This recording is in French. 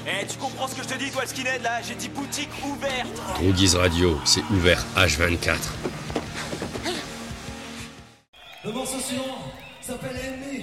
Eh, tu comprends ce que je te dis, toi, le skinhead, là? J'ai dit boutique ouverte. Droguise Radio, c'est ouvert H24. Le morceau suivant s'appelle Ennemi.